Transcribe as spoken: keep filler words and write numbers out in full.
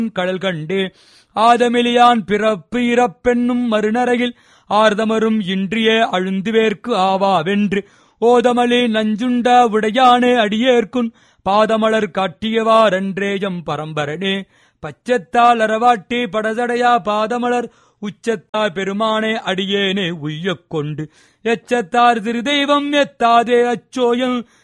கடல் கண்டு ஆதமெலியான் பிறப்பு இறப்பென்னும் மறுநரையில் ஆர்தமரும் இன்றியே அழுந்துவேற்கு ஆவாவென்று ஓதமளி நஞ்சுண்ட உடையானே அடியேற்குன் பாதமலர் காட்டியவாறன்றேயம் பரம்பரனே பச்சத்தால் அறவாட்டி படசடையா பாதமலர் உச்சத்தார் பெருமானே அடியேனே உய்யக் கொண்டு எச்சத்தார் திரு தெய்வம் எத்தாதே அச்சோயம்